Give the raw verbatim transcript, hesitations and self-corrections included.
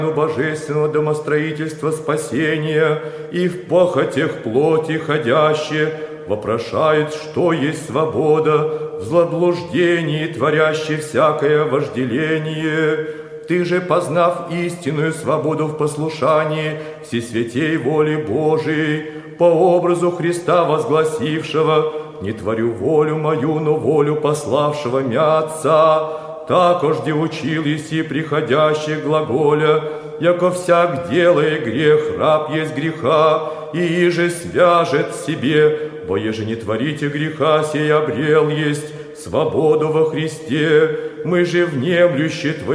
божественного домостроительства спасения и в похотях плоти ходящие, вопрошают, что есть свобода, в злоблуждении творящей всякое вожделение. Ты же, познав истинную свободу в послушании всесвятей воли Божией, по образу Христа возгласившего: «Не творю волю мою, но волю пославшего мя Отца», такожде учил еси приходящих глаголя, яко всяк делая грех, раб есть греха, и иже свяжет себе, бо еже не творите греха, сей обрел есть свободу во Христе. Мы же внемлющие Твои